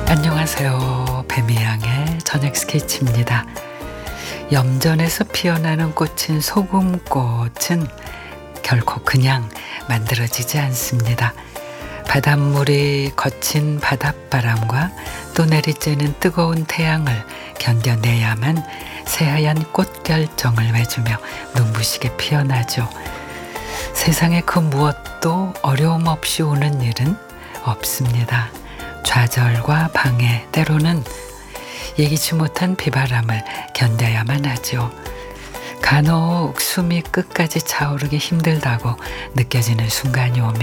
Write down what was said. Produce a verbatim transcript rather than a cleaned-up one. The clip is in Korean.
안녕하세요. 뱀이양의 저녁 스케치입니다. 염전에서 피어나는 꽃인 소금꽃은 결코 그냥 만들어지지 않습니다. 바닷물이 거친 바닷바람과 또 내리쬐는 뜨거운 태양을 견뎌내야만 새하얀 꽃결정을 맺으며 눈부시게 피어나죠. 세상에 그 무엇도 어려움 없이 오는 일은 없습니다. 좌절과 방해, 때로는 예기치 못한 비바람을 견뎌야만 하죠. 간혹 숨이 끝까지 차오르기 힘들다고 느껴지는 순간이 오면